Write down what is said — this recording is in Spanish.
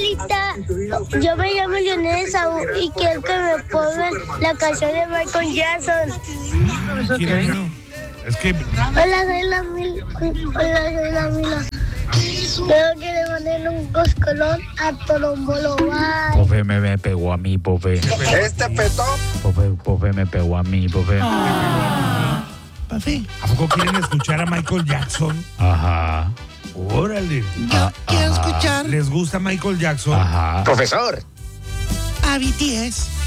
Abuelita, yo me llamo Leonel Saúl y quiero que me pongan la canción de Michael Jackson. Es que... Hola, soy la Mila. Creo que le manden un coscolón a Torombolo. Bye. Pofe me pegó a mí, pofe. Petó. Pofe me pegó a mí, pofe. Papi, ¿A poco quieren escuchar a Michael Jackson? Ajá. Órale. yo quiero escuchar ¿Les gusta Michael Jackson? Ajá. Profesor. a BTS.